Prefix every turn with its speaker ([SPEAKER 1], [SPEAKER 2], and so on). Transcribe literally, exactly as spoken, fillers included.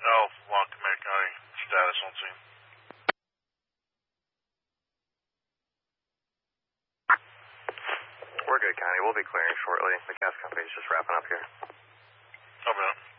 [SPEAKER 1] Alpha one, Command County, status on scene.
[SPEAKER 2] We're good, County. We'll be clearing shortly. The gas company's just wrapping up here.
[SPEAKER 1] Copy that.